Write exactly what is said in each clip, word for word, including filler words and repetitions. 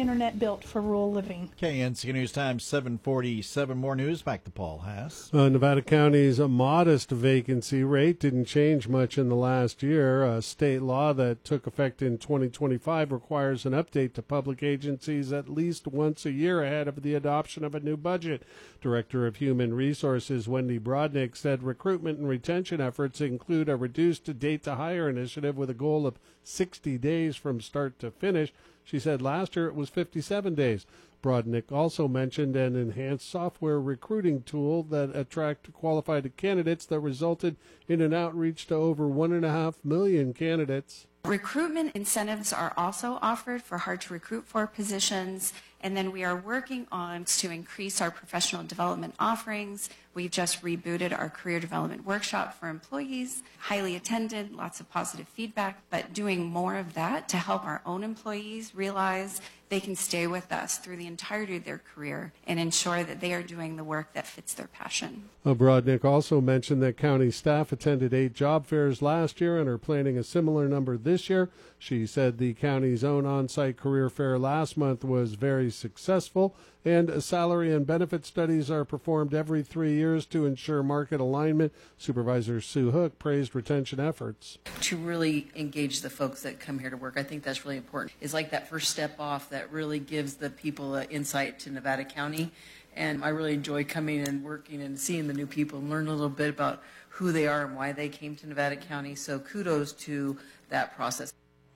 internet built for rural living. K N C News Time seven forty-seven. More news. Back to Paul Haas. Uh, Nevada County's a modest vacancy rate didn't change much in the last year. A state law that took effect in twenty twenty-five requires an update to public agencies at least once a year ahead of the adoption of a new budget. Director of Human Resources Wendy Brodnick said recruitment and retention efforts include a reduced date-to-hire initiative with a goal of sixty days from start to finish. She said last year it was fifty-seven days. Brodnick also mentioned an enhanced software recruiting tool that attracted qualified candidates that resulted in an outreach to over one and a half million candidates. Recruitment incentives are also offered for hard to recruit for positions, and then we are working on to increase our professional development offerings. We've just rebooted our career development workshop for employees, highly attended, lots of positive feedback, but doing more of that to help our own employees realize they can stay with us through the entirety of their career and ensure that they are doing the work that fits their passion. Brodnick also mentioned that county staff attended eight job fairs last year and are planning a similar number this year. She said the county's own on-site career fair last month was very successful, and salary and benefit studies are performed every three years to ensure market alignment. Supervisor Sue Hook praised retention efforts. To really engage the folks that come here to work, I think that's really important. It's like that first step off that really gives the people an insight to Nevada County. And I really enjoy coming and working and seeing the new people and learn a little bit about who they are and why they came to Nevada County. So kudos to that process.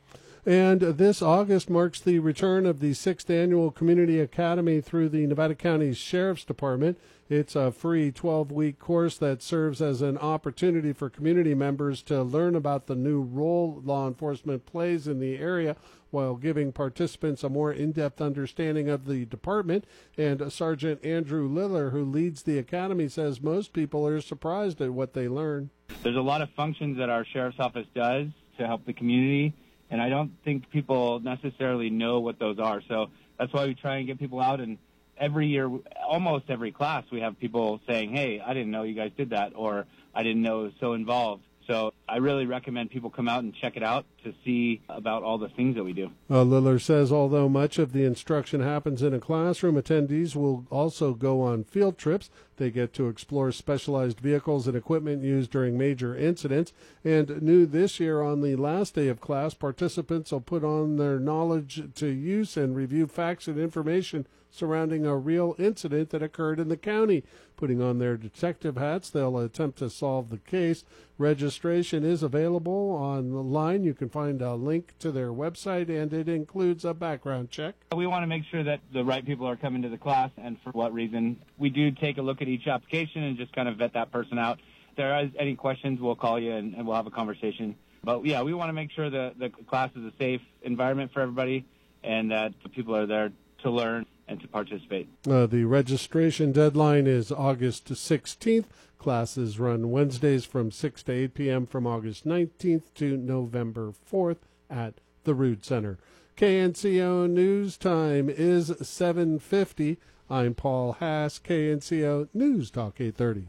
And this August marks the return of the sixth Annual Community Academy through the Nevada County Sheriff's Department. It's a free twelve-week course that serves as an opportunity for community members to learn about the new role law enforcement plays in the area while giving participants a more in-depth understanding of the department. And Sergeant Andrew Liller, who leads the academy, says most people are surprised at what they learn. There's a lot of functions that our sheriff's office does to help the community, and I don't think people necessarily know what those are. So that's why we try and get people out, and every year, almost every class, we have people saying, hey, I didn't know you guys did that, or I didn't know it was so involved. So I really recommend people come out and check it out to see about all the things that we do. Uh, Liller says although much of the instruction happens in a classroom, attendees will also go on field trips. They get to explore specialized vehicles and equipment used during major incidents. And new this year, on the last day of class, participants will put on their knowledge to use and review facts and information surrounding a real incident that occurred in the county. Putting on their detective hats, they'll attempt to solve the case. Registration is available online. You can find a link to their website, and it includes a background check. We want to make sure that the right people are coming to the class and for what reason. We do take a look at each application and just kind of vet that person out. If there is any questions, we'll call you and, and we'll have a conversation. But, yeah, we want to make sure that the class is a safe environment for everybody and that the people are there to learn and to participate. Uh, the registration deadline is August sixteenth. Classes run Wednesdays from six to eight p.m. from August nineteenth to November fourth at the Rood Center. K N C O News Time is seven fifty. I'm Paul Haas, K N C O News Talk eight thirty.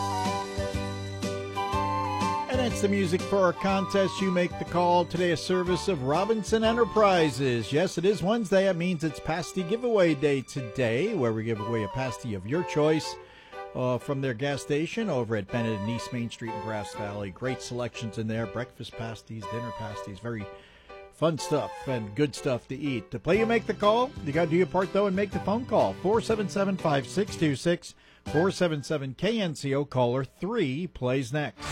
And it's the music for our contest. You make the call. Today, a service of Robinson Enterprises. Yes, it is Wednesday. That means it's Pasty Giveaway Day today, where we give away a pasty of your choice uh, from their gas station over at Bennett and East Main Street in Grass Valley. Great selections in there. Breakfast pasties, dinner pasties. Very fun stuff and good stuff to eat. To play, you make the call. You got to do your part, though, and make the phone call. four seven seven, five six two six. four seven seven K N C O. Caller three plays next.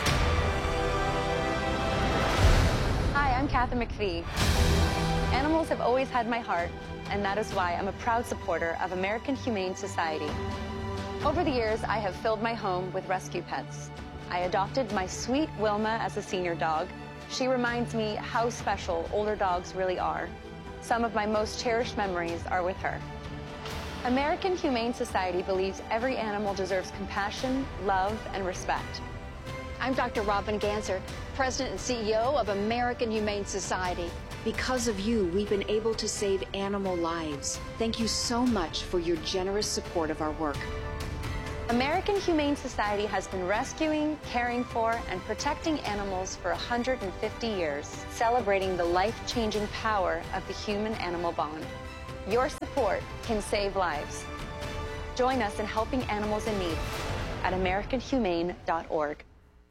I'm Kathy McPhee. Animals have always had my heart, and that is why I'm a proud supporter of American Humane Society. Over the years, I have filled my home with rescue pets. I adopted my sweet Wilma as a senior dog. She reminds me how special older dogs really are. Some of my most cherished memories are with her. American Humane Society believes every animal deserves compassion, love, and respect. I'm Doctor Robin Ganser, President and C E O of American Humane Society. Because of you, we've been able to save animal lives. Thank you so much for your generous support of our work. American Humane Society has been rescuing, caring for, and protecting animals for one hundred fifty years, celebrating the life-changing power of the human-animal bond. Your support can save lives. Join us in helping animals in need at american humane dot org.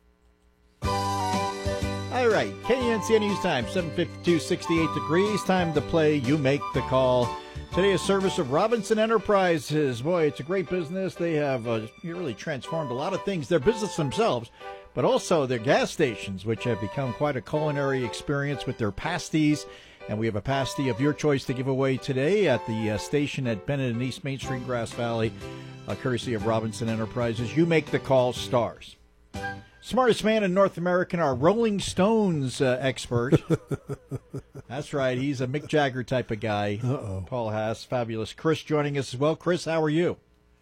All right, K N C News Time, seven fifty-two, sixty-eight degrees. Time to play You Make the Call. Today, a service of Robinson Enterprises. Boy, it's a great business. They have uh, really transformed a lot of things. Their business themselves, but also their gas stations, which have become quite a culinary experience with their pasties. And we have a pasty of your choice to give away today at the uh, station at Bennett and East Main Street, Grass Valley, uh, courtesy of Robinson Enterprises. You Make the Call stars. Smartest man in North America, our Rolling Stones uh, expert. That's right. He's a Mick Jagger type of guy. Uh-oh. Paul Haas, fabulous. Chris joining us as well. Chris, how are you?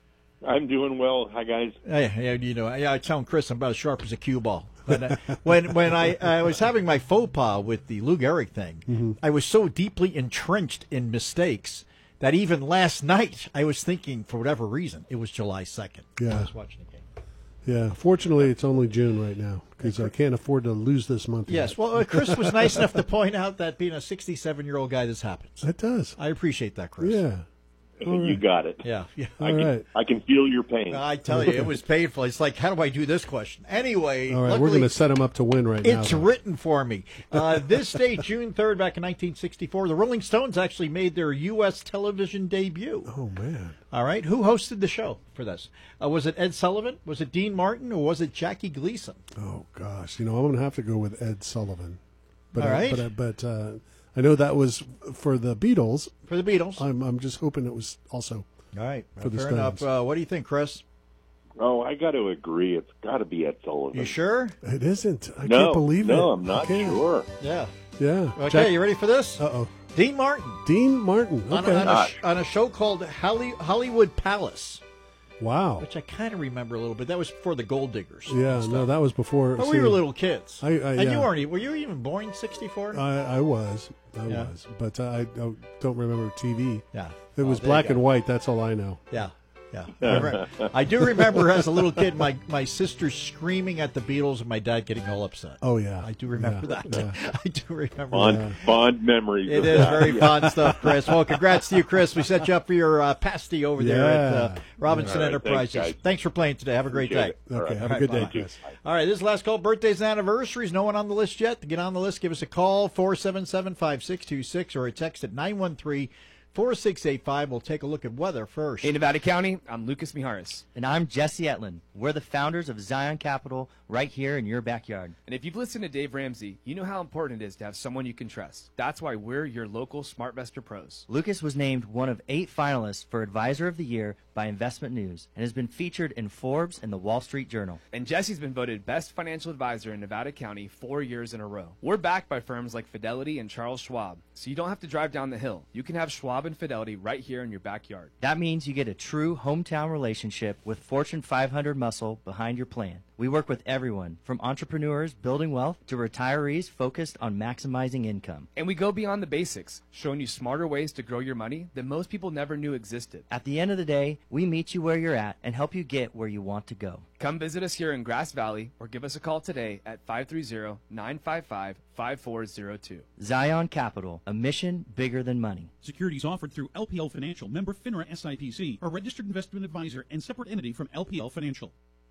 I'm doing well. Hi, guys. Yeah, yeah, you know, yeah, I tell Chris I'm about as sharp as a cue ball. But uh, when when I, I was having my faux pas with the Lou Gehrig thing, mm-hmm. I was so deeply entrenched in mistakes that even last night I was thinking, for whatever reason, it was July second. Yeah. I was watching the game. Yeah, fortunately, it's only June right now because I can't afford to lose this month. Yes, yet. well, uh, Chris was nice enough to point out that being a sixty-seven-year-old guy, this happens. It does. I appreciate that, Chris. Yeah. All you right. got it. Yeah. yeah. I, All can, right. I can feel your pain. I tell you, it was painful. It's like, how do I do this question? Anyway, all right, luckily, we're going to set him up to win right now. It's though. written for me. Uh, this day, June third, back in nineteen sixty-four, the Rolling Stones actually made their U S television debut. Oh, man. All right. Who hosted the show for this? Uh, was it Ed Sullivan? Was it Dean Martin? Or was it Jackie Gleason? Oh, gosh. You know, I'm going to have to go with Ed Sullivan. But all right. I, but I, but uh, I know that was for the Beatles. For the Beatles. I'm, I'm just hoping it was also all right. for the Fair Stones. enough. Uh, what do you think, Chris? Oh, I got to agree. It's got to be Ed Sullivan. You sure? It isn't. I no, can't believe no, it. No, I'm not sure. Yeah. Yeah. Okay, Jack- you ready for this? Uh-oh. Dean Martin. Dean Martin. On, Okay. a, on, a, sh- on a show called Holly- Hollywood Palace. Wow. Which I kind of remember a little bit. That was for the Gold Diggers. Yeah, no, that was before. But see, we were little kids. I, I, and yeah. you weren't. e- Were you even born in sixty-four? I, I was. I Yeah. was. But uh, I, I don't remember T V. Yeah. It Well, was there you black go. and white. That's all I know. Yeah. Yeah. I, re- I do remember as a little kid my, my sister screaming at the Beatles and my dad getting all upset. Oh, yeah. I do remember Yeah, that. yeah. I do remember Fond, that. fond memories. It of is that. very Yeah. fond stuff, Chris. Well, congrats to you, Chris. We set you up for your uh, pasty over there at uh, Yeah. Robinson All right, Enterprises. thanks, Thanks, guys. for playing today. Have a great Appreciate day. it. All Okay, right. have a All good right, day, bye. Chris. All right, this is the last call. Birthdays and anniversaries. No one on the list yet. To get on the list, give us a call, four seven seven, five six two six, or a text at nine one three, four six eight five. We'll take a look at weather first. In Nevada County, I'm Lucas Mijares. And I'm Jesse Etlin. We're the founders of Zion Capital right here in your backyard. And if you've listened to Dave Ramsey, you know how important it is to have someone you can trust. That's why we're your local SmartVestor pros. Lucas was named one of eight finalists for Advisor of the Year by Investment News and has been featured in Forbes and the Wall Street Journal. And Jesse's been voted Best Financial Advisor in Nevada County four years in a row. We're backed by firms like Fidelity and Charles Schwab, so you don't have to drive down the hill. You can have Schwab and Fidelity right here in your backyard. That means you get a true hometown relationship with Fortune five hundred muscle behind your plan. We work with everyone, from entrepreneurs building wealth to retirees focused on maximizing income. And we go beyond the basics, showing you smarter ways to grow your money that most people never knew existed. At the end of the day, we meet you where you're at and help you get where you want to go. Come visit us here in Grass Valley or give us a call today at five three zero, nine five five, five four zero two. Zion Capital, a mission bigger than money. Securities offered through L P L Financial, member FINRA S I P C, a registered investment advisor and separate entity from L P L Financial.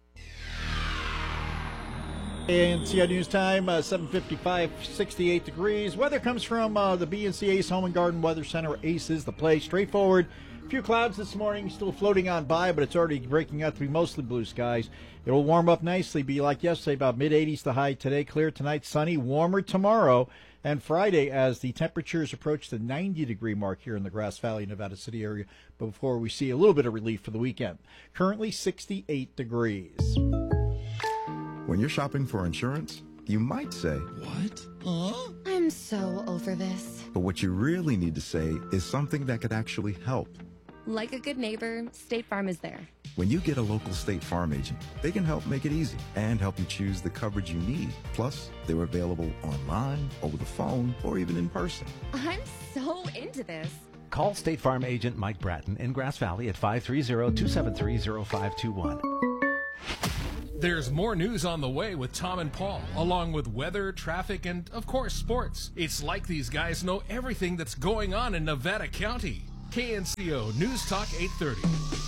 And C I News Time, uh, seven fifty-five, sixty-eight degrees. Weather comes from uh, the B N C Ace Home and Garden Weather Center. Ace is the play. Straightforward. A few clouds this morning, still floating on by, but it's already breaking out to be mostly blue skies. It'll warm up nicely, be like yesterday, about mid eighties the high today. Clear tonight, sunny, warmer tomorrow, and Friday as the temperatures approach the ninety degree mark here in the Grass Valley, Nevada City area, before we see a little bit of relief for the weekend. Currently sixty-eight degrees. When you're shopping for insurance, you might say, "What? Huh? I'm so over this." But what you really need to say is something that could actually help. Like a good neighbor, State Farm is there. When you get a local State Farm agent, they can help make it easy and help you choose the coverage you need. Plus, they're available online, over the phone, or even in person. I'm so into this. Call State Farm agent Mike Bratton in Grass Valley at five three zero, two seven three, zero five two one. There's more news on the way with Tom and Paul, along with weather, traffic, and, of course, sports. It's like these guys know everything that's going on in Nevada County. K N C O News Talk eight thirty.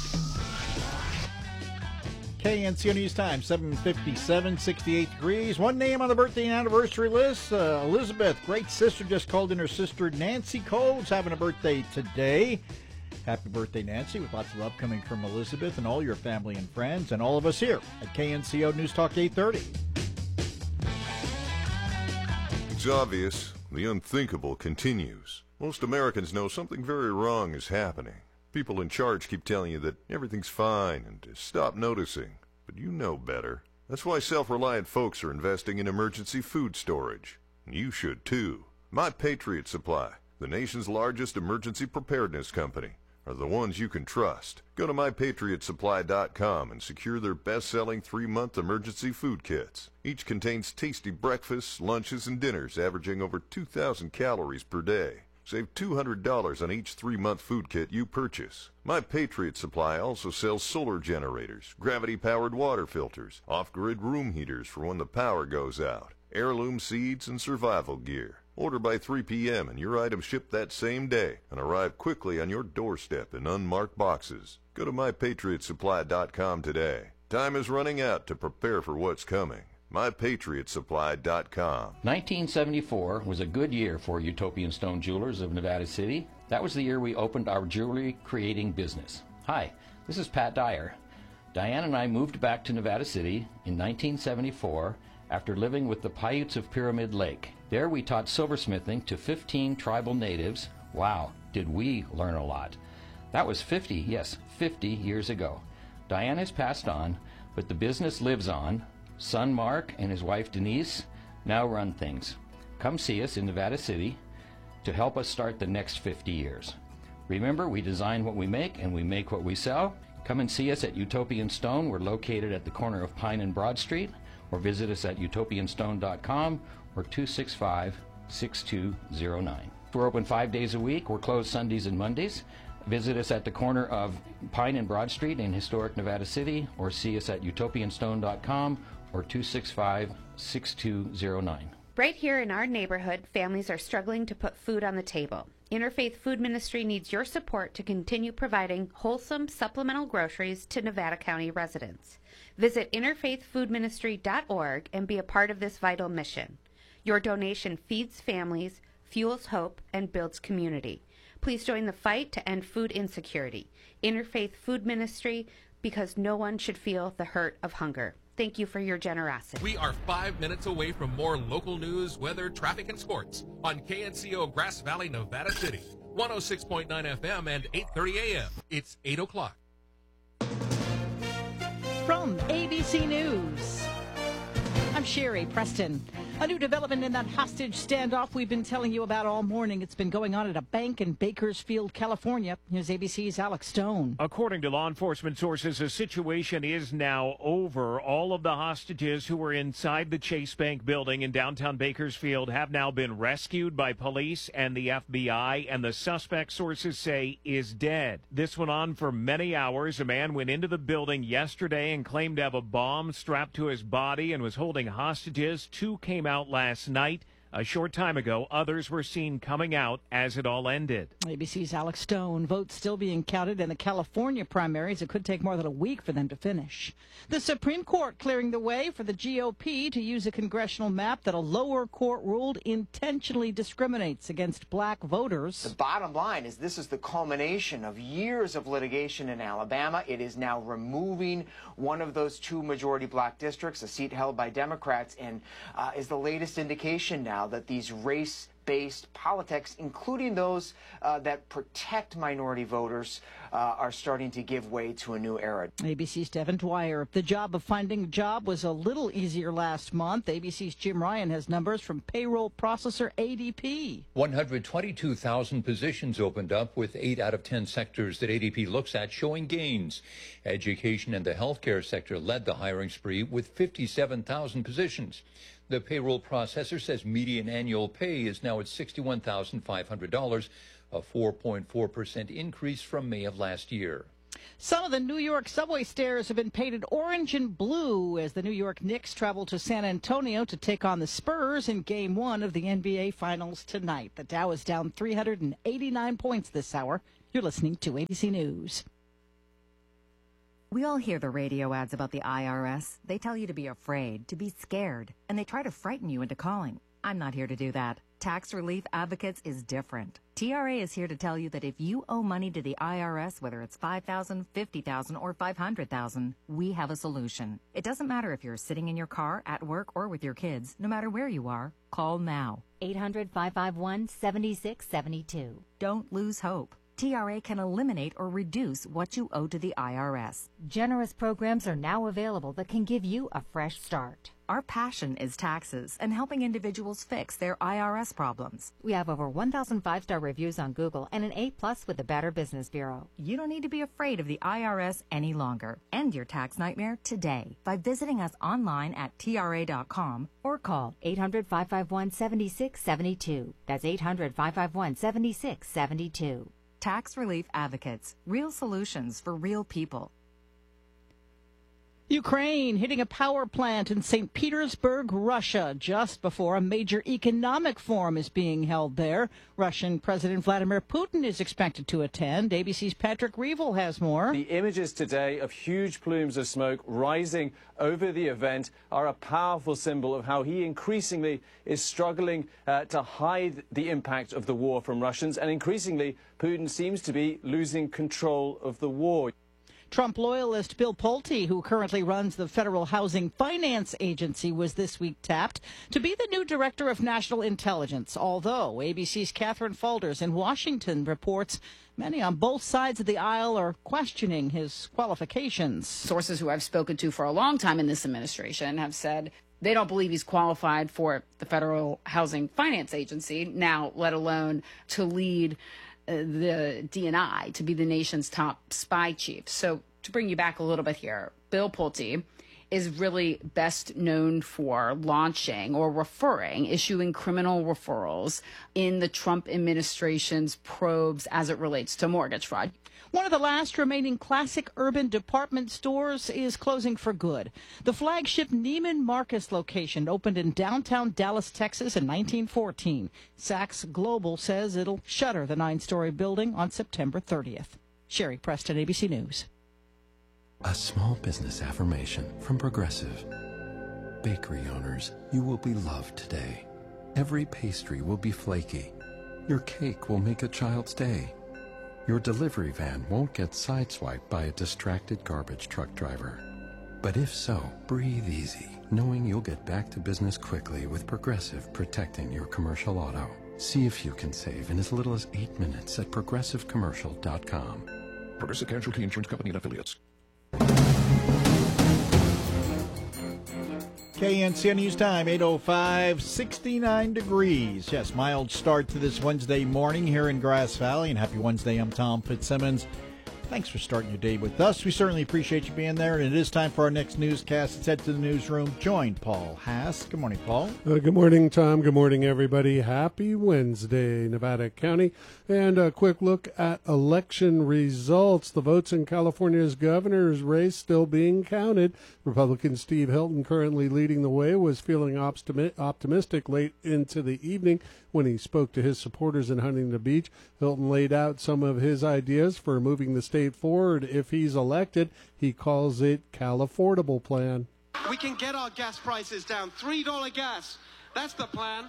K N C O News Time, seven fifty-seven, sixty-eight degrees. One name on the birthday and anniversary list, uh, Elizabeth, great sister, just called in her sister Nancy Cole's having a birthday today. Happy birthday, Nancy, with lots of love coming from Elizabeth and all your family and friends and all of us here at K N C O News Talk eight thirty. It's obvious. The unthinkable continues. Most Americans know something very wrong is happening. People in charge keep telling you that everything's fine and to stop noticing. But you know better. That's why self-reliant folks are investing in emergency food storage. And you should too. My Patriot Supply, the nation's largest emergency preparedness company, are the ones you can trust. Go to my patriot supply dot com and secure their best-selling three-month emergency food kits. Each contains tasty breakfasts, lunches, and dinners averaging over two thousand calories per day. Save two hundred dollars on each three-month food kit you purchase. My Patriot Supply also sells solar generators, gravity-powered water filters, off-grid room heaters for when the power goes out, heirloom seeds, and survival gear. Order by three p.m. and your items ship that same day and arrive quickly on your doorstep in unmarked boxes. Go to my patriot supply dot com today. Time is running out to prepare for what's coming. my patriot supply dot com. nineteen seventy-four was a good year for Utopian Stone Jewelers of Nevada City. That was the year we opened our jewelry creating business. Hi, this is Pat Dyer. Diane and I moved back to Nevada City in nineteen seventy-four after living with the Paiutes of Pyramid Lake. There we taught silversmithing to fifteen tribal natives. Wow, did we learn a lot. That was fifty, yes, fifty years ago. Diane has passed on, but the business lives on. Son Mark and his wife Denise now run things. Come see us in Nevada City to help us start the next fifty years. Remember, we design what we make and we make what we sell. Come and see us at Utopian Stone. We're located at the corner of Pine and Broad Street, or visit us at utopian stone dot com or two six five, six two zero nine. We're open five days a week. We're closed Sundays and Mondays. Visit us at the corner of Pine and Broad Street in historic Nevada City, or see us at utopian stone dot com or two six five, six two zero nine. Right here in our neighborhood, families are struggling to put food on the table. Interfaith Food Ministry needs your support to continue providing wholesome supplemental groceries to Nevada County residents. Visit interfaith food ministry dot org and be a part of this vital mission. Your donation feeds families, fuels hope, and builds community. Please join the fight to end food insecurity. Interfaith Food Ministry, because no one should feel the hurt of hunger. Thank you for your generosity. We are five minutes away from more local news, weather, traffic, and sports on K N C O Grass Valley, Nevada City. one oh six point nine F M and eight thirty A M. It's eight o'clock. From A B C News, I'm Sherry Preston. A new development in that hostage standoff we've been telling you about all morning. It's been going on at a bank in Bakersfield, California. Here's A B C's Alex Stone. According to law enforcement sources, the situation is now over. All of the hostages who were inside the Chase Bank building in downtown Bakersfield have now been rescued by police and the F B I, and the suspect, sources say, is dead. This went on for many hours. A man went into the building yesterday and claimed to have a bomb strapped to his body and was holding hostages. Two came out last night. A short time ago, others were seen coming out as it all ended. A B C's Alex Stone. Votes still being counted in the California primaries. It could take more than a week for them to finish. The Supreme Court clearing the way for the G O P to use a congressional map that a lower court ruled intentionally discriminates against black voters. The bottom line is this is the culmination of years of litigation in Alabama. It is now removing one of those two majority black districts, a seat held by Democrats, and uh, is the latest indication now that these race-based politics, including those uh, that protect minority voters, uh, are starting to give way to a new era. A B C's Devin Dwyer. The job of finding a job was a little easier last month. A B C's Jim Ryan has numbers from payroll processor A D P. one hundred twenty-two thousand positions opened up, with eight out of ten sectors that A D P looks at showing gains. Education and the healthcare sector led the hiring spree with fifty-seven thousand positions. The payroll processor says median annual pay is now at sixty-one thousand five hundred dollars, a four point four percent increase from May of last year. Some of the New York subway stairs have been painted orange and blue as the New York Knicks travel to San Antonio to take on the Spurs in Game one of the N B A Finals tonight. The Dow is down three hundred eighty-nine points this hour You're listening to A B C News. We all hear the radio ads about the I R S. They tell you to be afraid, to be scared, and they try to frighten you into calling. I'm not here to do that. Tax Relief Advocates is different. T R A is here to tell you that if you owe money to the I R S, whether it's five thousand dollars, fifty thousand dollars, or five hundred thousand dollars, we have a solution. It doesn't matter if you're sitting in your car, at work, or with your kids. No matter where you are, call now. eight hundred, five five one, seven six seven two. Don't lose hope. T R A can eliminate or reduce what you owe to the I R S. Generous programs are now available that can give you a fresh start. Our passion is taxes and helping individuals fix their I R S problems. We have over one thousand five-star reviews on Google and an A plus with the Better Business Bureau. You don't need to be afraid of the I R S any longer. End your tax nightmare today by visiting us online at T R A dot com or call eight hundred, five five one, seven six seven two. That's eight hundred, five five one, seven six seven two. Tax Relief Advocates. Real solutions for real people. Ukraine hitting a power plant in Saint Petersburg, Russia, just before a major economic forum is being held there. Russian President Vladimir Putin is expected to attend. A B C's Patrick Reevell has more. The images today of huge plumes of smoke rising over the event are a powerful symbol of how he increasingly is struggling uh, to hide the impact of the war from Russians, and increasingly Putin seems to be losing control of the war. Trump loyalist Bill Pulte, who currently runs the Federal Housing Finance Agency, was this week tapped to be the new director of national intelligence, although A B C's Catherine Faulders in Washington reports many on both sides of the aisle are questioning his qualifications. Sources who I've spoken to for a long time in this administration have said they don't believe he's qualified for the Federal Housing Finance Agency, now let alone to lead the D N I, to be the nation's top spy chief. So to bring you back a little bit here, Bill Pulte is really best known for launching or referring, issuing criminal referrals in the Trump administration's probes as it relates to mortgage fraud. One of the last remaining classic urban department stores is closing for good. The flagship Neiman Marcus location opened in downtown Dallas, Texas in nineteen fourteen. Saks Global says it'll shutter the nine-story building on September thirtieth. Sherry Preston, A B C News. A small business affirmation from Progressive. Bakery owners, you will be loved today. Every pastry will be flaky. Your cake will make a child's day. Your delivery van won't get sideswiped by a distracted garbage truck driver. But if so, breathe easy, knowing you'll get back to business quickly with Progressive protecting your commercial auto. See if you can save in as little as eight minutes at progressive commercial dot com. Progressive Casualty Insurance Company and Affiliates. K N C News Time, eight oh five, sixty-nine degrees. Yes, mild start to this Wednesday morning here in Grass Valley. And happy Wednesday, I'm Tom Fitzsimmons. Thanks for starting your day with us. We certainly appreciate you being there. And it is time for our next newscast. Let's head to the newsroom. Join Paul Haas. Good morning, Paul. Uh, good morning, Tom. Good morning, everybody. Happy Wednesday, Nevada County. And a quick look at election results. The votes in California's governor's race still being counted. Republican Steve Hilton, currently leading the way, was feeling optimi- optimistic late into the evening when he spoke to his supporters in Huntington Beach. Hilton laid out some of his ideas for moving the state forward if he's elected. He calls it Cal-Affordable Plan. We can get our gas prices down. three dollars gas. That's the plan.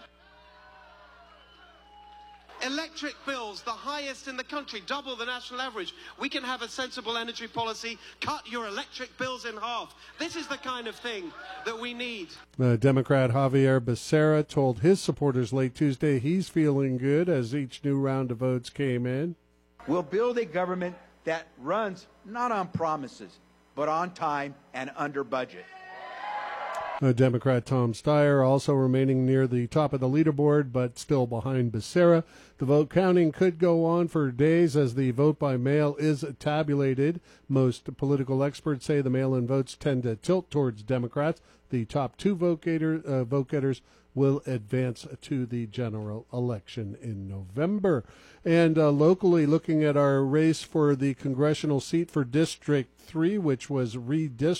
Electric bills, the highest in the country, double the national average. We can have a sensible energy policy, cut your electric bills in half. This is the kind of thing that we need. Uh, Democrat Javier Becerra told his supporters late Tuesday he's feeling good as each new round of votes came in. We'll build a government that runs not on promises, but on time and under budget. Uh, Democrat Tom Steyer also remaining near the top of the leaderboard, but still behind Becerra. The vote counting could go on for days as the vote by mail is tabulated. Most political experts say the mail-in votes tend to tilt towards Democrats. The top two vote, getter, uh, vote getters will advance to the general election in November. And uh, locally, looking at our race for the congressional seat for District three, which was redistricted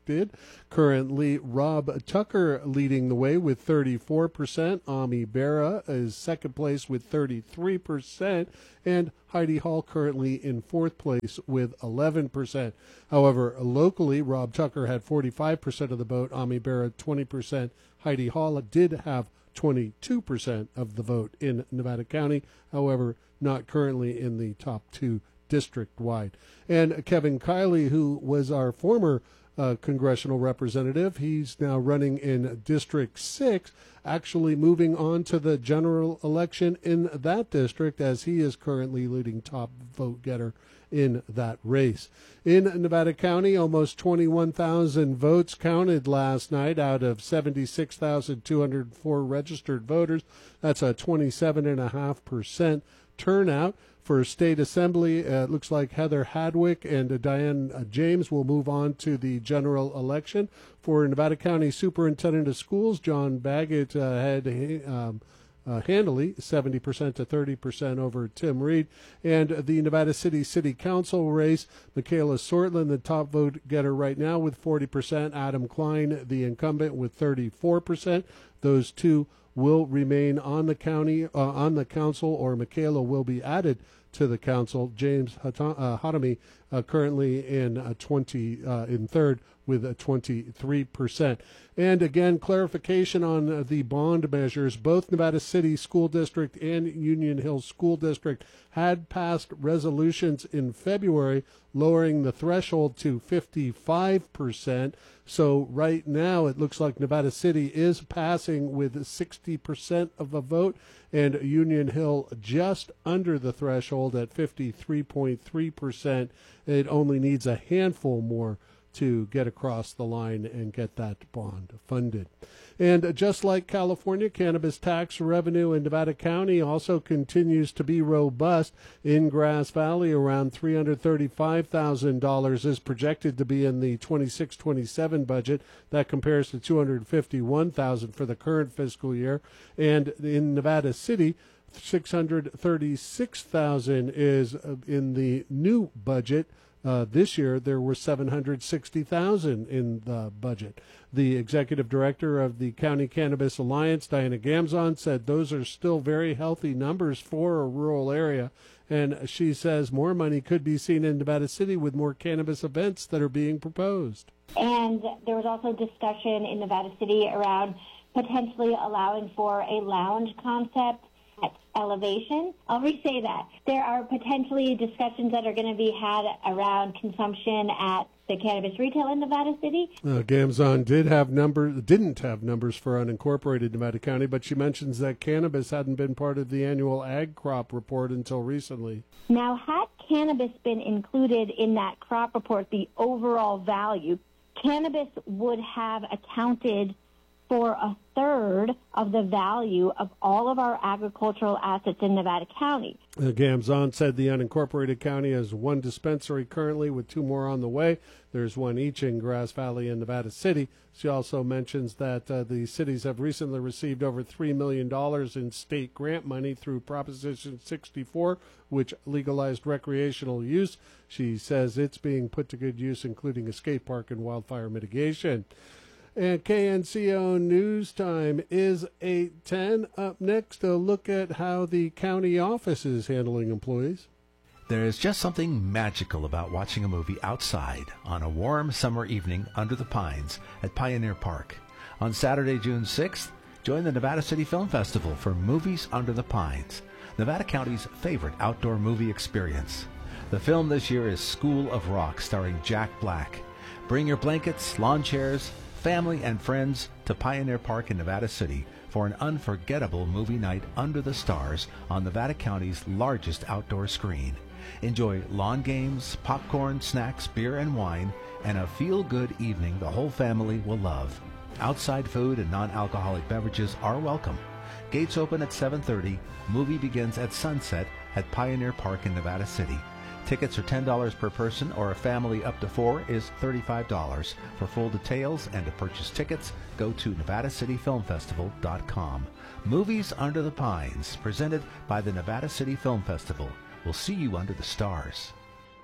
expected. Currently, Rob Tucker leading the way with thirty-four percent. Ami Bera is second place with thirty-three percent. And Heidi Hall currently in fourth place with eleven percent. However, locally, Rob Tucker had forty-five percent of the vote, Ami Bera twenty percent. Heidi Hall did have twenty-two percent of the vote in Nevada County, however, not currently in the top two district-wide. And Kevin Kiley, who was our former uh, congressional representative, he's now running in District six, actually moving on to the general election in that district, as he is currently leading top vote-getter in that race. In Nevada County, almost twenty-one thousand votes counted last night out of seventy-six thousand two hundred four registered voters. That's a twenty-seven point five percent turnout. For state assembly, uh, it looks like Heather Hadwick and uh, Diane uh, James will move on to the general election. For Nevada County Superintendent of Schools, John Baggett uh, had um, uh, handily seventy percent to thirty percent over Tim Reed. And the Nevada City City Council race, Michaela Sortland, the top vote getter right now with forty percent. Adam Klein, the incumbent, with thirty-four percent. Those two will remain on the county, uh, on the council, or Michaela will be added to the council. James Hatami uh, uh, currently in uh, twenty uh, in third with a twenty-three percent. And again, clarification on uh, the bond measures. Both Nevada City School District and Union Hills School District had passed resolutions in February lowering the threshold to fifty-five percent. So right now it looks like Nevada City is passing with sixty percent of the vote, and Union Hill just under the threshold at fifty-three point three percent. It only needs a handful more to get across the line and get that bond funded. And just like California, cannabis tax revenue in Nevada County also continues to be robust. In Grass Valley, around three hundred thirty-five thousand dollars is projected to be in the twenty-six twenty-seven budget. That compares to two hundred fifty-one thousand dollars for the current fiscal year. And in Nevada City, six hundred thirty-six thousand dollars is in the new budget. Uh, this year, there were seven hundred sixty thousand dollars in the budget. The executive director of the County Cannabis Alliance, Diana Gamzon, said those are still very healthy numbers for a rural area. And she says more money could be seen in Nevada City with more cannabis events that are being proposed. And there was also discussion in Nevada City around potentially allowing for a lounge concept at Elevation. I'll re-say that. There are potentially discussions that are going to be had around consumption at the cannabis retail in Nevada City. Uh, Gamzon did have numbers, didn't have numbers for unincorporated Nevada County, but she mentions that cannabis hadn't been part of the annual ag crop report until recently. Now, had cannabis been included in that crop report, the overall value, cannabis would have accounted for a third of the value of all of our agricultural assets in Nevada County. Uh, Gamzon said the unincorporated county has one dispensary currently with two more on the way. There's one each in Grass Valley and Nevada City. She also mentions that uh, the cities have recently received over three million dollars in state grant money through Proposition sixty-four, which legalized recreational use. She says it's being put to good use, including a skate park and wildfire mitigation. And K N C O News Time is eight ten. Up next, a look at how the county office is handling employees. There's just something magical about watching a movie outside on a warm summer evening under the pines at Pioneer Park. On Saturday, June sixth, join the Nevada City Film Festival for Movies Under the Pines, Nevada County's favorite outdoor movie experience. The film this year is School of Rock, starring Jack Black. Bring your blankets, lawn chairs, family, and friends to Pioneer Park in Nevada City for an unforgettable movie night under the stars on Nevada County's largest outdoor screen. Enjoy lawn games, popcorn, snacks, beer, and wine, and a feel-good evening the whole family will love. Outside food and non-alcoholic beverages are welcome. Gates open at seven thirty. Movie begins at sunset at Pioneer Park in Nevada City. Tickets are ten dollars per person, or a family up to four is thirty-five dollars. For full details and to purchase tickets, go to nevada city film festival dot com. Movies Under the Pines, presented by the Nevada City Film Festival. We'll see you under the stars.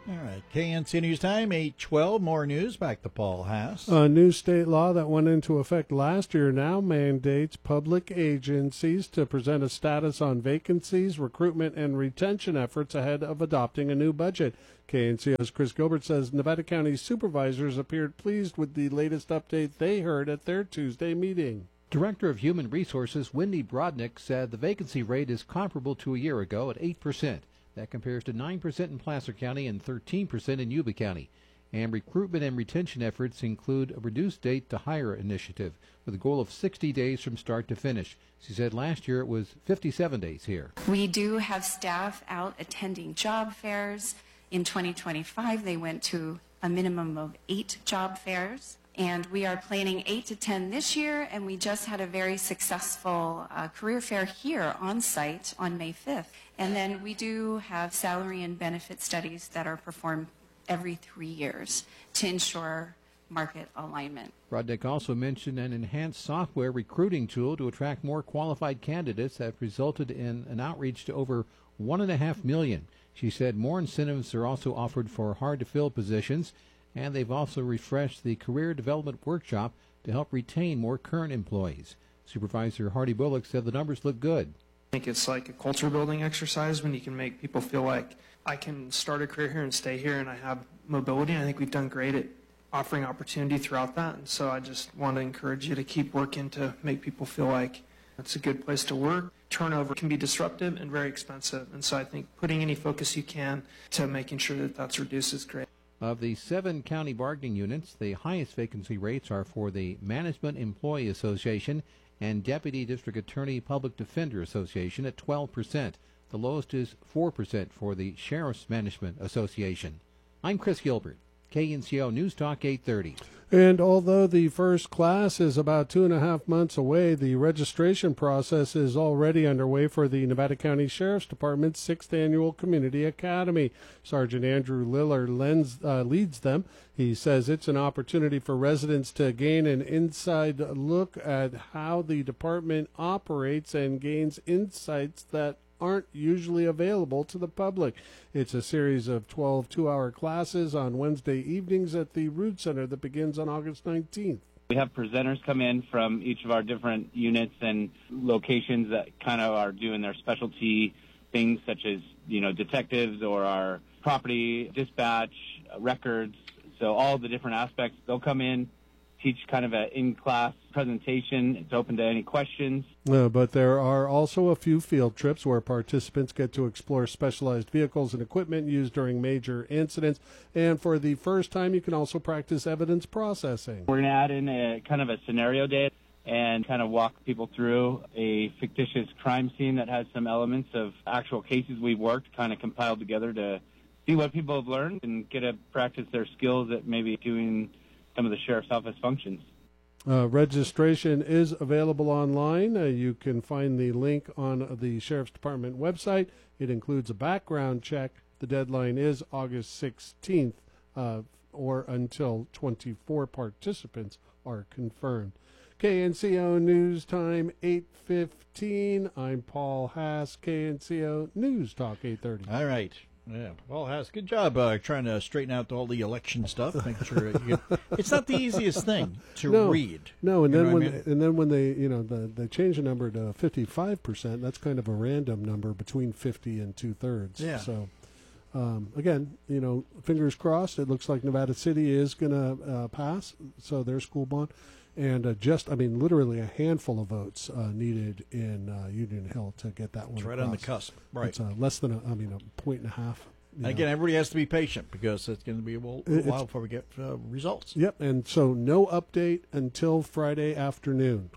All right, K N C News Time, eight twelve. More news. Back to Paul Haas. A new state law that went into effect last year now mandates public agencies to present a status on vacancies, recruitment, and retention efforts ahead of adopting a new budget. K N C O's Chris Gilbert says Nevada County supervisors appeared pleased with the latest update they heard at their Tuesday meeting. Director of Human Resources Wendy Brodnick said the vacancy rate is comparable to a year ago at eight percent. That compares to nine percent in Placer County and thirteen percent in Yuba County. And recruitment and retention efforts include a reduced date to hire initiative with a goal of sixty days from start to finish. She said last year it was fifty-seven days here. We do have staff out attending job fairs. In twenty twenty-five, they went to a minimum of eight job fairs. And we are planning eight to ten this year, and we just had a very successful uh, career fair here on site on May fifth. And then we do have salary and benefit studies that are performed every three years to ensure market alignment. Brodnick also mentioned an enhanced software recruiting tool to attract more qualified candidates that resulted in an outreach to over one and a half million. She said more incentives are also offered for hard-to-fill positions, and they've also refreshed the Career Development Workshop to help retain more current employees. Supervisor Hardy Bullock said the numbers look good. I think it's like a culture building exercise when you can make people feel like I can start a career here and stay here and I have mobility. And I think we've done great at offering opportunity throughout that. And so I just want to encourage you to keep working to make people feel like it's a good place to work. Turnover can be disruptive and very expensive. And so I think putting any focus you can to making sure that that's reduced is great. Of the seven county bargaining units, the highest vacancy rates are for the Management Employee Association and Deputy District Attorney Public Defender Association at twelve percent. The lowest is four percent for the Sheriff's Management Association. I'm Chris Gilbert, K N C O News Talk eight thirty. And although the first class is about two and a half months away, the registration process is already underway for the Nevada County Sheriff's Department's sixth Annual Community Academy. Sergeant Andrew Liller lends, uh, leads them. He says it's an opportunity for residents to gain an inside look at how the department operates and gains insights that aren't usually available to the public. It's a series of twelve two-hour classes on Wednesday evenings at the Root Center that begins on August nineteenth. We have presenters come in from each of our different units and locations that kind of are doing their specialty things, such as, you know, detectives or our property dispatch, uh, records. So all the different aspects, they'll come in, teach kind of an in-class presentation. It's open to any questions. Uh, but there are also a few field trips where participants get to explore specialized vehicles and equipment used during major incidents. And for the first time, you can also practice evidence processing. We're going to add in a kind of a scenario day and kind of walk people through a fictitious crime scene that has some elements of actual cases we've worked, kind of compiled together to see what people have learned and get to practice their skills at maybe doing some of the sheriff's office functions. Uh, registration is available online. Uh, you can find the link on the Sheriff's Department website. It includes a background check. The deadline is August sixteenth, uh, or until twenty-four participants are confirmed. K N C O News Time, eight fifteen. I'm Paul Haas, K N C O News Talk eight thirty. All right. Yeah, Paul Haas, good job uh, trying to straighten out all the election stuff. Make sure you get, it's not the easiest thing to no, read. No, and you then when I mean? and then when they you know the, they change the number to fifty-five percent, that's kind of a random number between fifty and two thirds. Yeah. So um, again, you know, fingers crossed. It looks like Nevada City is going to uh, pass, so their school bond. And uh, just, I mean, literally a handful of votes uh, needed in uh, Union Hill to get that one. It's right across. on the cusp. Right. It's uh, less than, a, I mean, a point and a half. And again, everybody has to be patient because it's going to be a while, a while before we get uh, results. Yep, and so no update until Friday afternoon.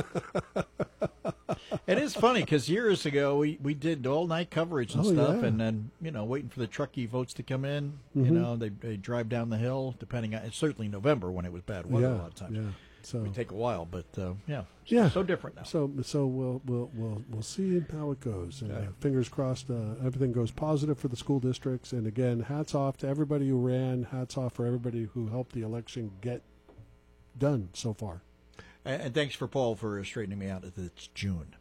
It is funny because years ago we, we did all-night coverage and oh, stuff, yeah. and then, you know, waiting for the Truckee votes to come in. Mm-hmm. You know, they, they drive down the hill, depending on, it's certainly November when it was bad weather yeah, a lot of times. Yeah. So it would take a while, but uh, yeah, yeah, so different now. So so we'll we'll we'll we'll see how it goes. And, okay. uh, fingers crossed, uh, everything goes positive for the school districts. And again, hats off to everybody who ran. Hats off for everybody who helped the election get done so far. And, and thanks for Paul for straightening me out. It's June.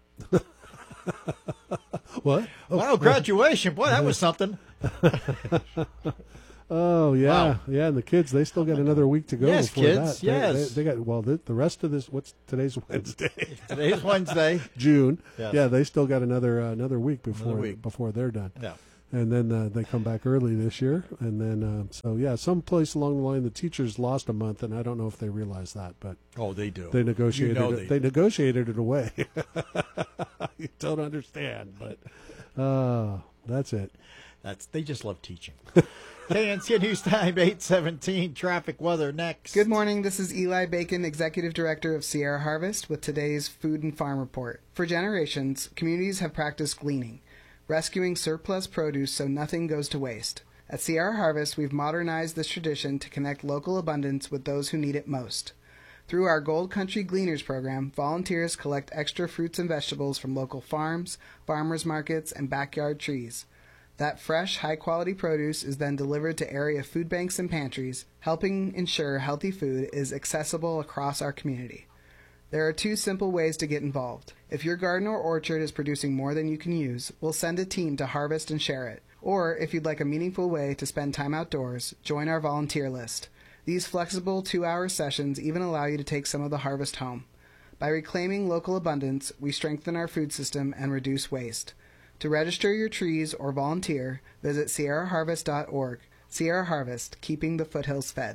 What? Wow, graduation! Boy, that was something. Oh yeah, Wow. yeah, and the kids they still got another week to go. Yes, before kids, that. They- yes. they, they got well. The, the rest of this, what's today's Wednesday? Today's Wednesday, June. Yes. Yeah, they still got another uh, another week before Another week. before they're done. Yeah. And then uh, they come back early this year, and then uh, so yeah, someplace along the line the teachers lost a month, and I don't know if they realize that, but Oh, they do. they negotiated You know it, they they do. negotiated it away. You don't understand, but uh, that's it. That's they just love teaching. K N C News Time eight seventeen traffic weather next. Good morning. This is Eli Bacon, Executive Director of Sierra Harvest, with today's Food and Farm Report. For generations, communities have practiced gleaning, rescuing surplus produce so nothing goes to waste. At Sierra Harvest, we've modernized this tradition to connect local abundance with those who need it most. Through our Gold Country Gleaners program, volunteers collect extra fruits and vegetables from local farms, farmers markets, and backyard trees. That fresh, high-quality produce is then delivered to area food banks and pantries, helping ensure healthy food is accessible across our community. There are two simple ways to get involved. If your garden or orchard is producing more than you can use, we'll send a team to harvest and share it. Or, if you'd like a meaningful way to spend time outdoors, join our volunteer list. These flexible two-hour sessions even allow you to take some of the harvest home. By reclaiming local abundance, we strengthen our food system and reduce waste. To register your trees or volunteer, visit sierra harvest dot org. Sierra Harvest, keeping the foothills fed.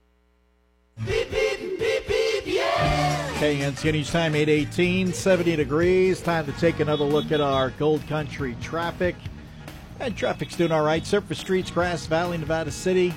K N C News Time eight eighteen, seventy degrees. Time to take another look at our Gold Country traffic. And traffic's doing all right. Surface streets, Grass Valley, Nevada City.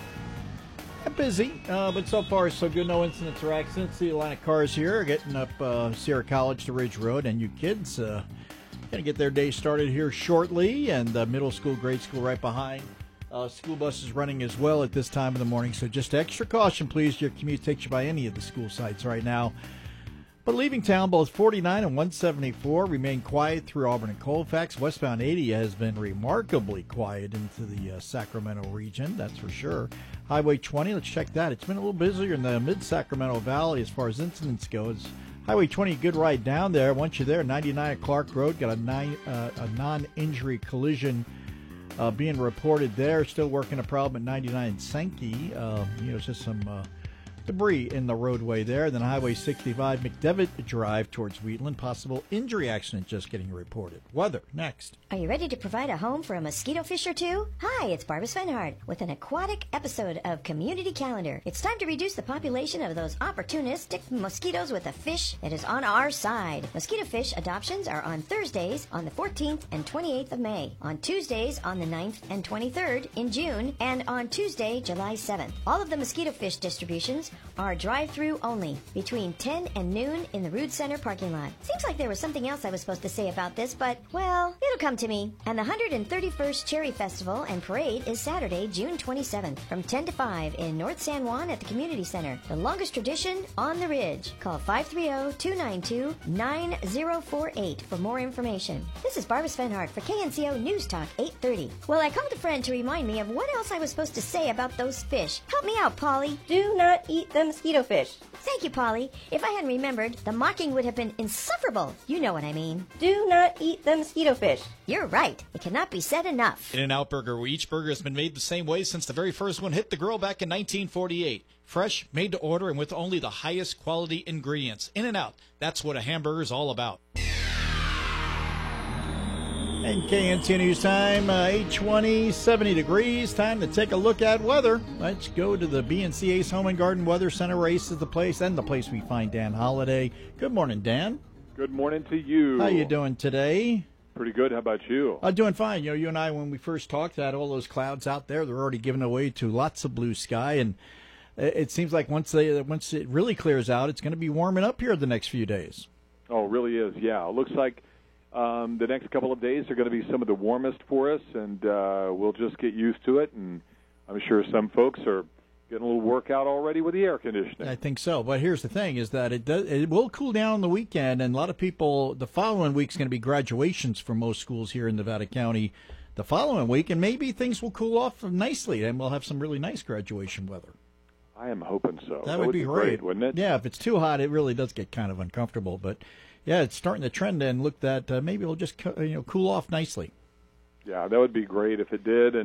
Busy, uh, but so far so good. No incidents or accidents. See a line of cars here getting up uh, Sierra College to Ridge Road, and you kids uh, going to get their day started here shortly, and uh, middle school, grade school right behind. Uh, school buses running as well at this time of the morning, so just extra caution, please. Your commute takes you by any of the school sites right now. But leaving town, both forty-nine and one seventy-four remain quiet through Auburn and Colfax. Westbound eighty has been remarkably quiet into the uh, Sacramento region, that's for sure. Highway twenty, let's check that. It's been a little busier in the mid-Sacramento Valley as far as incidents goes. Highway twenty, good ride down there. Once you're there, ninety-nine at Clark Road, got a, nine, uh, a non-injury collision uh, being reported there. Still working a problem at ninety-nine Sankey. Uh, you know, just some uh, debris in the roadway there. Then Highway sixty-five, McDevitt Drive towards Wheatland. Possible injury accident just getting reported. Weather, next. Are you ready to provide a home for a mosquito fish or two? Hi, it's Barbara Svenhard with an aquatic episode of Community Calendar. It's time to reduce the population of those opportunistic mosquitoes with a fish that is on our side. Mosquito fish adoptions are on Thursdays on the fourteenth and twenty-eighth of May, on Tuesdays on the ninth and twenty-third in June, and on Tuesday, July seventh. All of the mosquito fish distributions are drive-through only between ten and noon in the Rood Center parking lot. Seems like there was something else I was supposed to say about this, but, well, it'll come to me. And the one hundred thirty-first Cherry Festival and Parade is Saturday, June twenty-seventh, from ten to five in North San Juan at the Community Center. The longest tradition on the Ridge. Call five three zero, two nine two, nine zero four eight for more information. This is Barbara Svenhart for K N C O News Talk eight thirty. Well, I called a friend to remind me of what else I was supposed to say about those fish. Help me out, Polly. Do not eat the mosquito fish. Thank you, Polly. If I hadn't remembered, the mocking would have been insufferable. You know what I mean. Do not eat the mosquito fish. You're right. It cannot be said enough. In-N-Out Burger, where each burger has been made the same way since the very first one hit the grill back in nineteen forty-eight. Fresh, made to order, and with only the highest quality ingredients. In-N-Out, that's what a hamburger is all about. And K N C News Time, uh, eight twenty, seventy degrees. Time to take a look at weather. Let's go to the B N C Ace Home and Garden Weather Center. Race is the place, and the place we find Dan Holliday. Good morning, Dan. Good morning to you. How you doing today? Pretty good. How about you? I'm uh, doing fine. You know, you and I, when we first talked, had all those clouds out there. They're already giving away to lots of blue sky, and it seems like once they once it really clears out, it's going to be warming up here the next few days. Oh, it really is. Yeah, it looks like um, the next couple of days are going to be some of the warmest for us, and uh, we'll just get used to it. And I'm sure some folks are getting a little workout already with the air conditioning. I think so. But here's the thing: is that it does it will cool down on the weekend, and a lot of people. The following week's going to be graduations for most schools here in Nevada County. The following week, and maybe things will cool off nicely, and we'll have some really nice graduation weather. I am hoping so. That, that would, would be, be great. great, wouldn't it? Yeah, if it's too hot, it really does get kind of uncomfortable. But yeah, it's starting to trend and look that uh, maybe it'll just you know cool off nicely. Yeah, that would be great if it did. And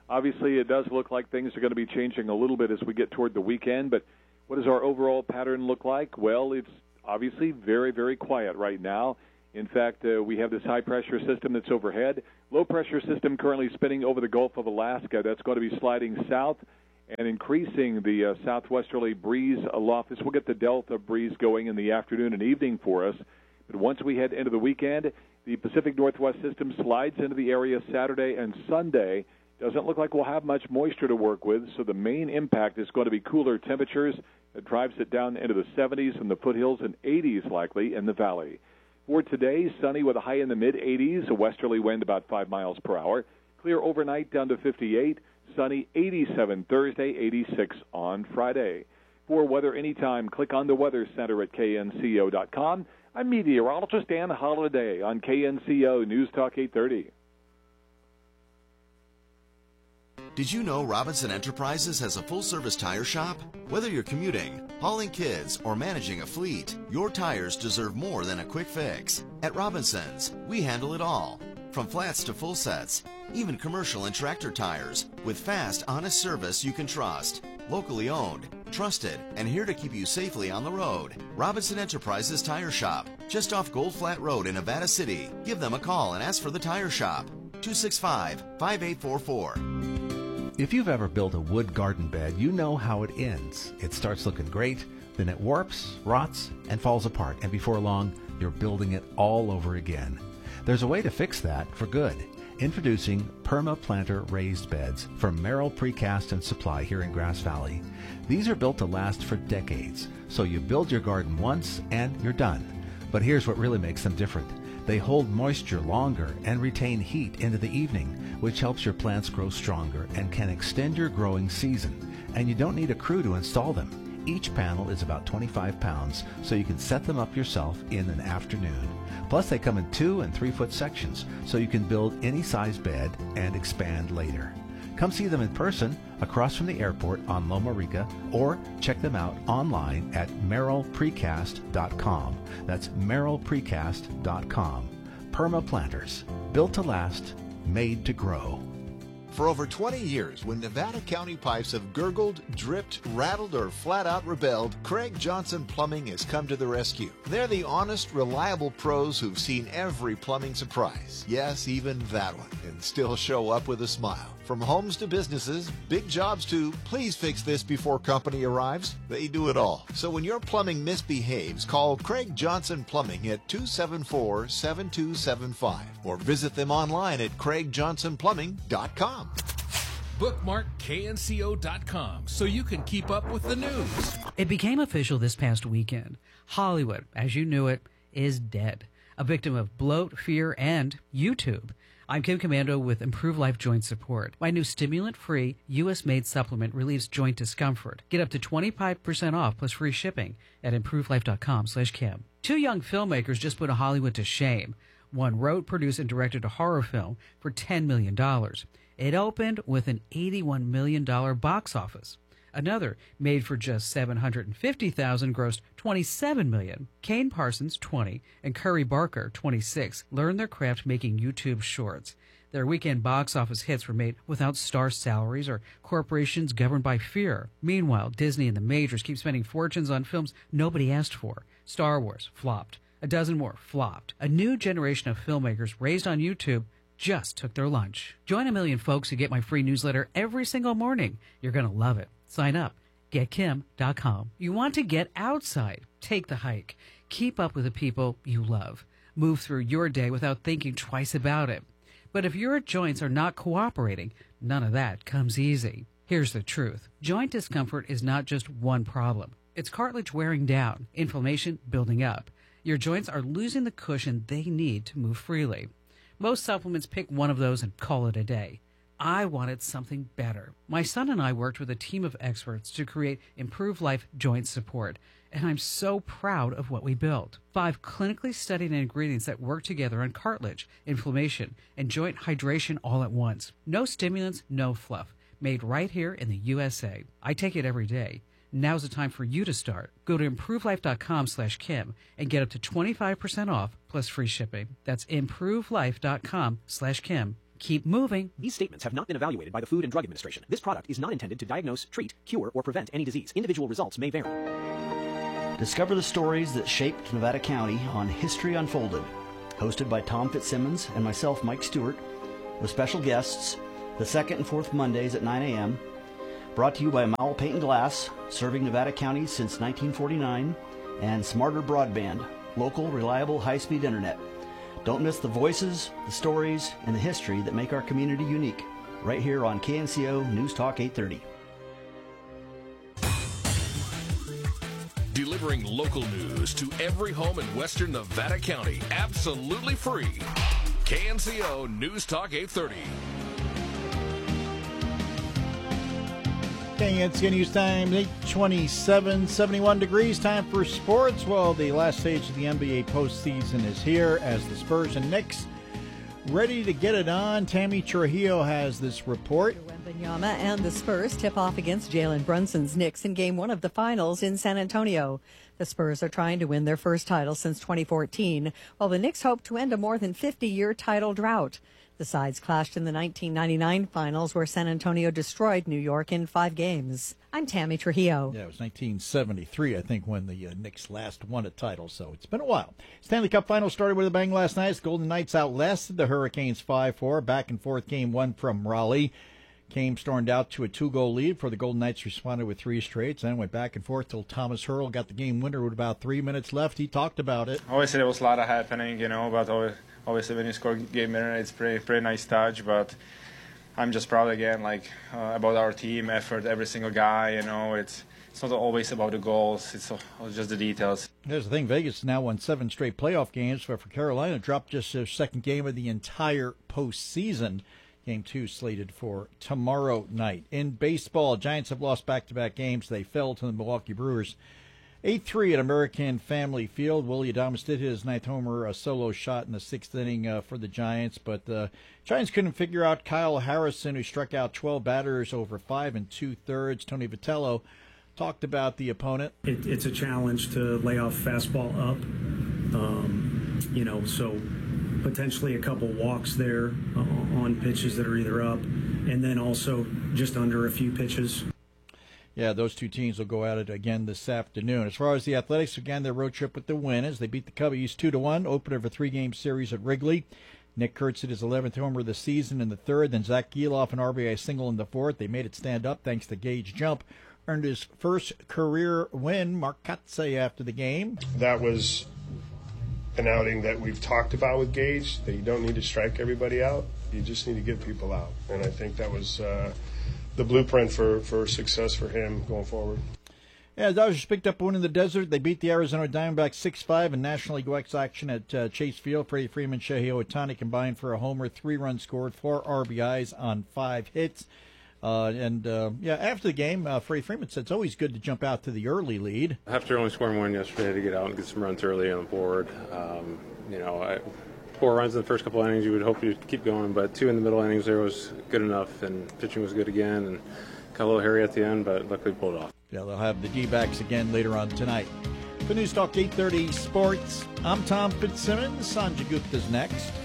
Obviously, it does look like things are going to be changing a little bit as we get toward the weekend, but what does our overall pattern look like? Well, it's obviously very, very quiet right now. In fact, uh, we have this high-pressure system that's overhead. Low-pressure system currently spinning over the Gulf of Alaska. That's going to be sliding south and increasing the uh, southwesterly breeze aloft. This will get the delta breeze going in the afternoon and evening for us. But once we head into the weekend, the Pacific Northwest system slides into the area Saturday and Sunday. Doesn't look like we'll have much moisture to work with, so the main impact is going to be cooler temperatures. It drives it down into the seventies in the foothills and eighties likely in the valley. For today, sunny with a high in the mid-eighties, a westerly wind about five miles per hour. Clear overnight down to fifty-eight. Sunny eighty-seven Thursday, eighty-six on Friday. For weather anytime, click on the Weather Center at K N C O dot com. I'm meteorologist Dan Holliday on K N C O News Talk eight thirty. Did you know Robinson Enterprises has a full-service tire shop? Whether you're commuting, hauling kids, or managing a fleet, your tires deserve more than a quick fix. At Robinson's, we handle it all, from flats to full sets, even commercial and tractor tires, with fast, honest service you can trust. Locally owned, trusted, and here to keep you safely on the road. Robinson Enterprises Tire Shop, just off Gold Flat Road in Nevada City. Give them a call and ask for the Tire Shop. two six five, five eight four four. If you've ever built a wood garden bed, you know how it ends. It starts looking great, then it warps, rots, and falls apart, and before long, you're building it all over again. There's a way to fix that for good. Introducing PermaPlanter raised beds from Merrill Precast and Supply here in Grass Valley. These are built to last for decades, so you build your garden once and you're done. But here's what really makes them different. They hold moisture longer and retain heat into the evening, which helps your plants grow stronger and can extend your growing season. And you don't need a crew to install them. Each panel is about twenty-five pounds, so you can set them up yourself in an afternoon. Plus, they come in two and three foot sections, so you can build any size bed and expand later. Come see them in person across from the airport on Loma Rica, or check them out online at merrill precast dot com. That's merrill precast dot com. PermaPlanters, built to last, made to grow. For over twenty years, when Nevada County pipes have gurgled, dripped, rattled, or flat out rebelled, Craig Johnson Plumbing has come to the rescue. They're the honest, reliable pros who've seen every plumbing surprise. Yes, even that one, and still show up with a smile. From homes to businesses, big jobs to please fix this before company arrives, they do it all. So when your plumbing misbehaves, call Craig Johnson Plumbing at two seven four, seven two seven five or visit them online at craig johnson plumbing dot com. Bookmark K N C O dot com so you can keep up with the news. It became official this past weekend. Hollywood, as you knew it, is dead. A victim of bloat, fear, and YouTube. I'm Kim Commando with Improve Life Joint Support. My new stimulant-free, U S made supplement relieves joint discomfort. Get up to twenty-five percent off plus free shipping at improve life dot com slash Kim. Two young filmmakers just put Hollywood to shame. One wrote, produced, and directed a horror film for ten million dollars. It opened with an eighty-one million dollars box office. Another, made for just seven hundred fifty thousand dollars, grossed twenty-seven million dollars. Kane Parsons, twenty, and Curry Barker, twenty-six, learned their craft making YouTube shorts. Their weekend box office hits were made without star salaries or corporations governed by fear. Meanwhile, Disney and the majors keep spending fortunes on films nobody asked for. Star Wars flopped. A dozen more flopped. A new generation of filmmakers raised on YouTube just took their lunch. Join a million folks who get my free newsletter every single morning. You're going to love it. Sign up. get kim dot com. You want to get outside. Take the hike. Keep up with the people you love. Move through your day without thinking twice about it. But if your joints are not cooperating, none of that comes easy. Here's the truth. Joint discomfort is not just one problem. It's cartilage wearing down, inflammation building up. Your joints are losing the cushion they need to move freely. Most supplements pick one of those and call it a day. I wanted something better. My son and I worked with a team of experts to create Improve Life Joint Support, and I'm so proud of what we built. Five clinically studied ingredients that work together on cartilage, inflammation, and joint hydration all at once. No stimulants, no fluff. Made right here in the U S A. I take it every day. Now's the time for you to start. Go to improve life dot com slash Kim and get up to twenty-five percent off plus free shipping. That's improve life dot com slash Kim keep moving. These statements have not been evaluated by the Food and Drug Administration. This product is not intended to diagnose, treat, cure, or prevent any disease. Individual results may vary. Discover the stories that shaped Nevada County on History Unfolded, hosted by Tom Fitzsimmons and myself, Mike Stewart, with special guests the second and fourth Mondays at nine a.m., brought to you by Mowell Paint and Glass, serving Nevada County since nineteen forty-nine, and Smarter Broadband, local, reliable, high-speed internet. Don't miss the voices, the stories, and the history that make our community unique, right here on K N C O News Talk eight thirty. Delivering local news to every home in western Nevada County, absolutely free. K N C O News Talk eight thirty. K N C O News Time, eight twenty-seven, seventy-one degrees. Time for sports. Well, the last stage of the N B A postseason is here as the Spurs and Knicks ready to get it on. Tammy Trujillo has this report. Wembanyama and the Spurs tip off against Jalen Brunson's Knicks in game one of the finals in San Antonio. The Spurs are trying to win their first title since twenty fourteen, while the Knicks hope to end a more than fifty-year title drought. The sides clashed in the nineteen ninety-nine finals, where San Antonio destroyed New York in five games. I'm Tammy Trujillo. Yeah, it was nineteen seventy-three, I think, when the uh, Knicks last won a title, so it's been a while. Stanley Cup final started with a bang last night. The Golden Knights outlasted the Hurricanes five four. Back and forth game one from Raleigh. Came stormed out to a two-goal lead for the Golden Knights, responded with three straights, then went back and forth till Thomas Hurl got the game winner with about three minutes left. He talked about it. Obviously, there was a lot of happening, you know, but always, obviously when you score game winner, it's pretty pretty nice touch. But I'm just proud again, like uh, about our team effort, every single guy. You know, it's it's not always about the goals; it's just the details. Here's the thing: Vegas now won seven straight playoff games, but for Carolina, dropped just their second game of the entire postseason. Game two slated for tomorrow night. In baseball, Giants have lost back-to-back games. They fell to the Milwaukee Brewers eight three at American Family Field. Willie Adames did his ninth homer, a solo shot in the sixth inning uh, for the Giants, but the uh, Giants couldn't figure out Kyle Harrison, who struck out twelve batters over five and two-thirds. Tony Vitello talked about the opponent. It, it's a challenge to lay off fastball up, um, you know, so potentially a couple walks there uh, on pitches that are either up, and then also just under a few pitches. Yeah, those two teams will go at it again this afternoon. As far as the Athletics, began their road trip with the win as they beat the Cubbies two to one, opener of a three-game series at Wrigley. Nick Kurtz hit his eleventh homer of the season in the third, then Zach Geloff an R B I single in the fourth. They made it stand up thanks to Gage Jump. Earned his first career win. Mark Katze after the game. That was an outing that we've talked about with Gage, that you don't need to strike everybody out. You just need to get people out. And I think that was uh, the blueprint for, for success for him going forward. Yeah, the Dodgers picked up a win in the desert. They beat the Arizona Diamondbacks six five in National League West action at uh, Chase Field. Freddie Freeman, Shohei Ohtani combined for a homer, three runs scored, four R B Is on five hits. Uh, and, uh, yeah, after the game, uh, Freddie Freeman said it's always good to jump out to the early lead. After only scoring one yesterday, to get out and get some runs early on the board. Um, you know, I, four runs in the first couple innings, you would hope you'd keep going, but two in the middle innings there was good enough, and pitching was good again, and got a little hairy at the end, but luckily pulled off. Yeah, they'll have the D-backs again later on tonight. For News Talk eight thirty Sports, I'm Tom Fitzsimmons. Sanjay Gupta's next.